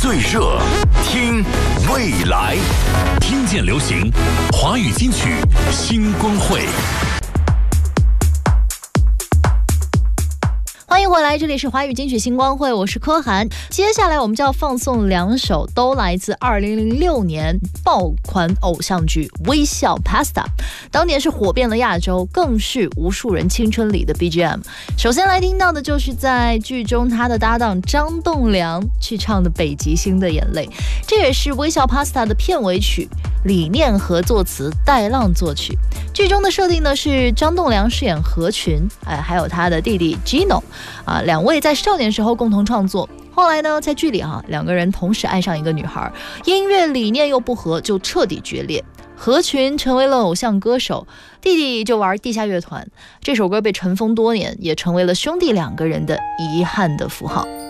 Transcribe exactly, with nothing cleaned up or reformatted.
最热，听未来，听见流行，华语金曲新光会。 欢迎回来，这里是华语金曲星光会，我是柯涵。接下来我们就要放送两首都来自二零零六年爆款偶像剧《微笑 Pasta》，当年是火遍了亚洲，更是无数人青春里的 B G M。首先来听到的就是在剧中他的搭档张栋梁去唱的《北极星的眼泪》，这也是《微笑 Pasta》的片尾曲，李念和作词，戴浪作曲。剧中的设定呢是张栋梁饰演何群，哎，还有他的弟弟 Gino。啊，两位在少年时候共同创作，后来呢，在剧里啊，两个人同时爱上一个女孩，音乐理念又不合，就彻底决裂。何群成为了偶像歌手，弟弟就玩地下乐团。这首歌被尘封多年，也成为了兄弟两个人的遗憾的符号。